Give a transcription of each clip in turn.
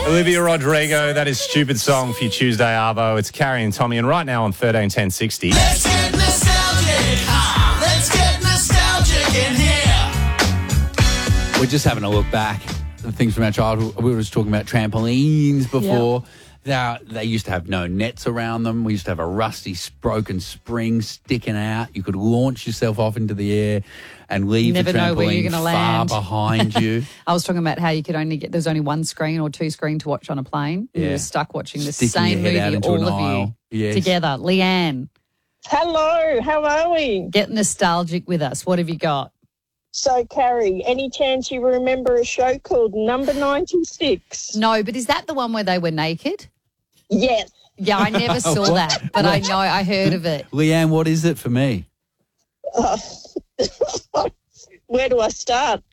Olivia Rodrigo, that is Stupid Song for your Tuesday, Arvo. It's Carrie and Tommy, and right now on 131060. Let's get nostalgic. Let's get nostalgic in here. We're just having a look back at things from our childhood. We were just talking about trampolines before. They used to have no nets around them. We used to have a rusty, broken spring sticking out. You could launch yourself off into the air and leave Never the know where you're trampoline gonna far land. behind you. I was talking about how you could only there's only one screen or two screen to watch on a plane. You were stuck watching the Sticking same your head out movie, into all an of aisle. you Yes. together. Leanne, Hello, how are we? get nostalgic with us. What have you got? So, Carrie, any chance you remember a show called Number 96? No, but is that the one where they were naked? Yes. Yeah, I never saw What? that, but I know I heard of it. Leanne, what is it for me? Where do I start?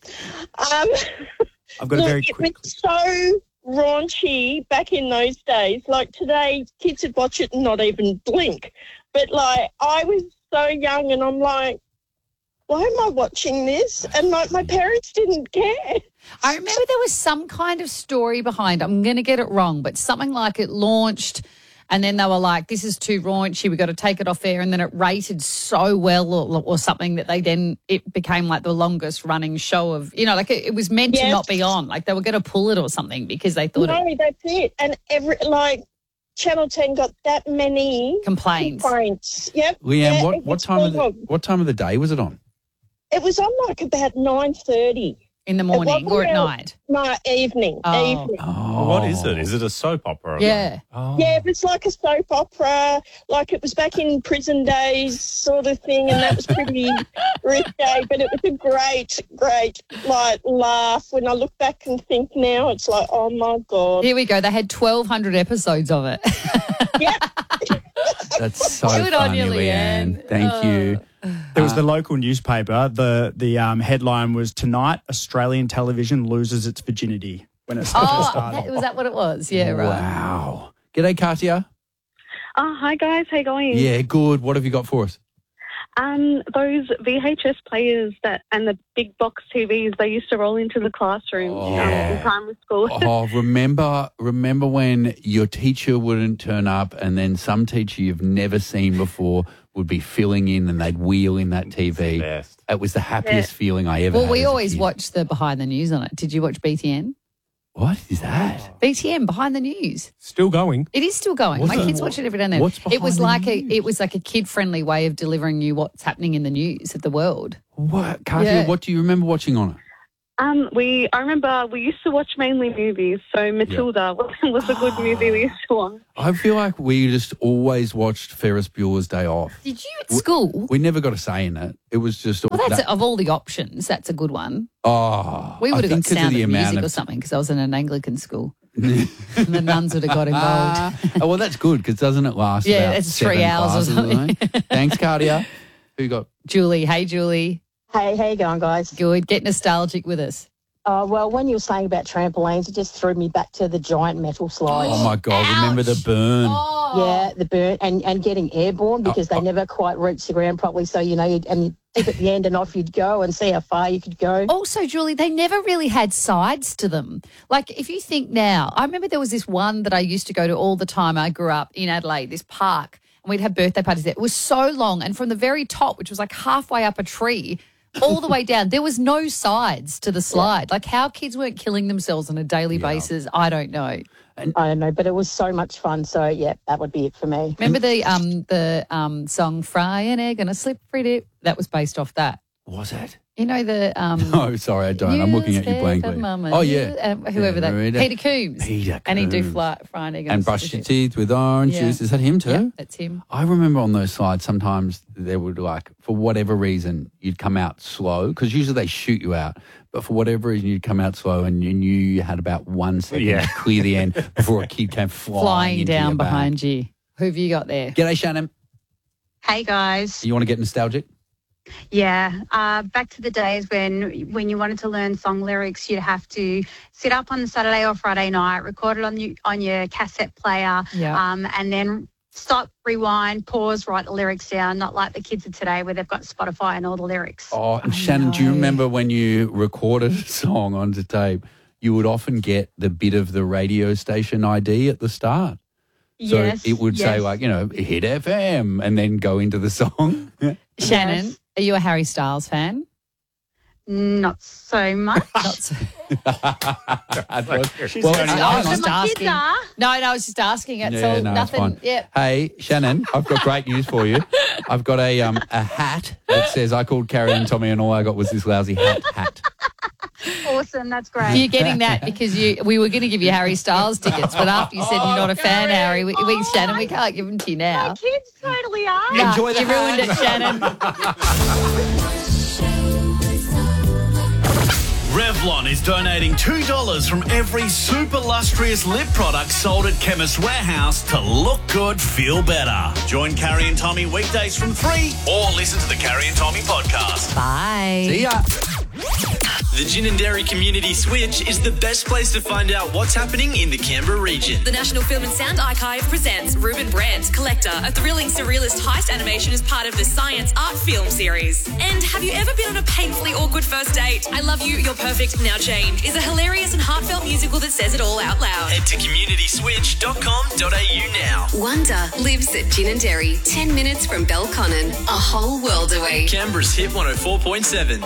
I've got a very It quick. was so raunchy back in those days. Like today, kids would watch it and not even blink. But like, I was so young and I'm like, why am I watching this? And like, my parents didn't care. I remember there was some kind of story behind it. I'm going to get it wrong, but something like it launched and then they were like, this is too raunchy, we got to take it off air. And then it rated so well or something that it became like the longest running show of, like it was meant to Yes. not be on. Like they were going to pull it or something because they thought No, that's it. And Channel 10 got that many complaints. Yep. Leanne, Yeah, what it was time of full what time of the day was it on? It was on like about 9:30. In the morning wasn't or at real- night? No, evening. Oh. Evening. Oh, What is it? Is it a soap opera? Yeah. Oh. Yeah, it was like a soap opera, like it was back in prison days sort of thing, and that was pretty risque, but it was a great, laugh. When I look back and think now, it's like, oh, my God. Here we go. They had 1,200 episodes of it. Yeah. That's so Good on funny, you, Leanne. Leanne. Thank you. There was the local newspaper. The headline was, "Tonight, Australian television loses its virginity." When it started. Was that what it was? Yeah, right. Wow. G'day, Katya. Oh, hi guys, how you going? Yeah, good. What have you got for us? Those VHS players and the big box TVs, they used to roll into the classroom in primary school. Oh, remember when your teacher wouldn't turn up and then some teacher you've never seen before would be filling in and they'd wheel in that TV. Best. It was the happiest feeling I ever had. Well, we as a always kid. watch the behind the news on it. Did you watch BTN? What is that? BTN, behind the news. Still going. It is still going. What's My it- kids watch it every now and then. what's It was behind the like news? it was like a kid-friendly way of delivering you what's happening in the news of the world. What, Katya, Yeah. what do you remember watching on it? I remember we used to watch mainly movies, so Matilda was a good movie we used to watch. I feel like we just always watched Ferris Bueller's Day Off. Did you at school? We never got a say in it. It was just... Well, of all the options, that's a good one. Oh, We would have I got think 'cause Sound the of amount Music or something because I was in an Anglican school. And the nuns would have got involved. Oh, well, that's good because doesn't it last Yeah, about it's 3 7 hours or classes, something. isn't it? Thanks, Katya. Who you got? Julie, hey, Julie. Hey, how you going, guys? Good. Get nostalgic with us. Well, when you were saying about trampolines, it just threw me back to the giant metal slides. Oh, my God. Remember the burn? Oh. Yeah, the burn and getting airborne because they never quite reached the ground properly. So, you'd tip at the end and off you'd go and see how far you could go. Also, Julie, they never really had sides to them. Like, if you think now, I remember there was this one that I used to go to all the time. I grew up in Adelaide, this park, and we'd have birthday parties there. It was so long, and from the very top, which was like halfway up a tree, all the way down, there was no sides to the slide. Like, how kids weren't killing themselves on a daily basis, I don't know. I don't know, but it was so much fun. So, yeah, that would be it for me. Remember the song "Fry an Egg on a Slippery Dip"? That was based off that. Was it? You know the Oh, sorry, I don't. I'm looking at you blankly. Mama, Oh, yeah. whoever that. Peter Peter Coombs. Peter And he'd do Coombs. fry an egg on And a brush slippery your dip. teeth with orange Yeah. juice. Is that him too? Yeah, that's him. I remember on those slides sometimes they would for whatever reason, you'd come out slow because usually they shoot you out. But for whatever reason, you'd come out slow and you knew you had about 1 second to clear the end before a kid came flying into down your back. behind you. Who have you got there? G'day, Shannon. Hey guys. You want to get nostalgic? Yeah, back to the days when you wanted to learn song lyrics, you'd have to sit up on the Saturday or Friday night, record it on your cassette player, and then stop, rewind, pause, write the lyrics down. Not like the kids of today where they've got Spotify and all the lyrics. Oh, and Shannon, do you remember when you recorded a song onto tape? you would often get the bit of the radio station ID at the start. So Yes, it would say, yes. like, Hit FM, and then go into the song. Shannon, Yes. are you a Harry Styles fan? Not so much. Not so. I thought- She's well, going hang I was on. just My kids asking. are. No, I was just asking it. Yeah, so no, it's nothing. fine. Yeah. Hey, Shannon, I've got great news for you. I've got a hat that says I called Carrie and Tommy and all I got was this lousy hat. Awesome. That's great. You're getting that because we were going to give you Harry Styles tickets, but after you said you're not a fan, Harry, Shannon, we can't give them to you now. My kids totally are. Nah, Enjoy the you ruined hat. it, Shannon. Revlon is donating $2 from every super lustrous lip product sold at Chemist Warehouse to look good, feel better. Join Carrie and Tommy weekdays from 3 or listen to the Carrie and Tommy podcast. Bye. See ya. The Gin and Dairy Community Switch is the best place to find out what's happening in the Canberra region. The National Film and Sound Archive presents Ruben Brandt, collector, a thrilling surrealist heist animation as part of the Science Art Film series. And have you ever been on a painfully awkward first date? I Love You, You're Perfect, Now Jane is a hilarious and heartfelt musical that says it all out loud. Head to communityswitch.com.au now. Wonder lives at Gin and Dairy, 10 minutes from Belconnen, a whole world away. Canberra's Hit 104.7.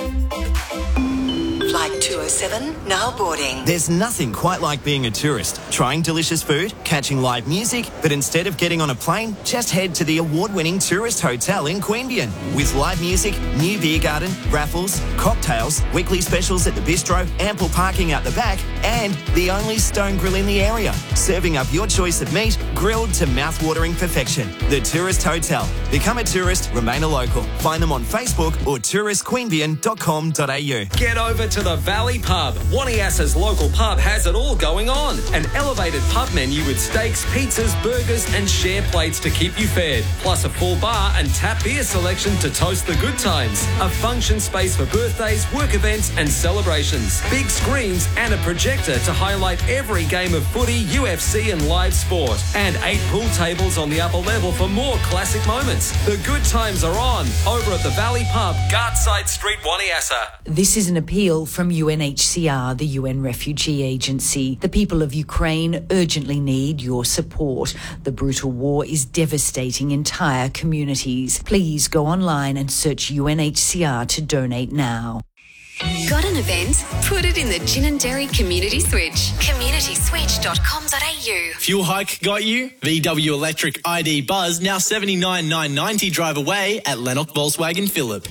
Flight 207, now boarding. There's nothing quite like being a tourist, trying delicious food, catching live music, but instead of getting on a plane, just head to the award-winning tourist hotel in Queanbeyan. With live music, new beer garden, raffles, cocktails, weekly specials at the bistro, ample parking out the back, and the only stone grill in the area, serving up your choice of meat, grilled to mouth-watering perfection. The Tourist Hotel. Become a tourist, remain a local. Find them on Facebook or touristqueanbeyan.com.au. Get over to the Valley Pub. Waniasa's local pub has it all going on. An elevated pub menu with steaks, pizzas, burgers and share plates to keep you fed. Plus a full bar and tap beer selection to toast the good times. A function space for birthdays, work events and celebrations. Big screens and a projector to highlight every game of footy, UFC and live sport. And 8 pool tables on the upper level for more classic moments. The good times are on over at the Valley Pub, Gartside Street, Waniasa. This is an appeal from UNHCR, the UN Refugee Agency. The people of Ukraine urgently need your support. The brutal war is devastating entire communities. Please go online and search UNHCR to donate now. Got an event? Put it in the Gin and Dairy Community Switch. communityswitch.com.au. Fuel hike got you? VW Electric ID Buzz now $79,990 drive away at Lennox Volkswagen Phillip.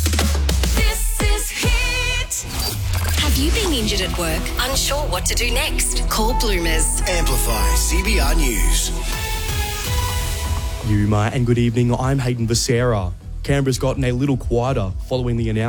This is Hit. Have you been injured at work? Unsure what to do next? Call Bloomers. Amplify CBR News. Yuma and good evening. I'm Hayden Becerra. Canberra's gotten a little quieter following the announcement